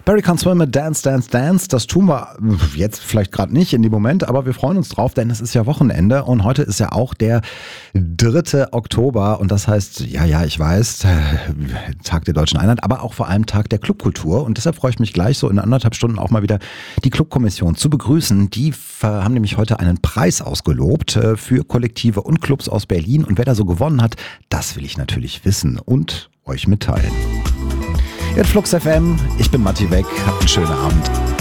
Barry Can't Swim mit Dance, Dance, Dance. Das tun wir jetzt vielleicht gerade nicht in dem Moment, aber wir freuen uns drauf, denn es ist ja Wochenende und heute ist ja auch der 3. Oktober und das heißt, ja, ich weiß, Tag der Deutschen Einheit, aber auch vor allem Tag der Clubkultur und deshalb freue ich mich gleich so in 1,5 Stunden auch mal wieder die Clubkommission zu begrüßen. Die haben nämlich heute einen Preis ausgelobt für Kollektive und Clubs aus Berlin und wer da so gewonnen hat, das will ich natürlich wissen und euch mitteilen. Jetzt Flux FM, ich bin Matti Weck, habt einen schönen Abend.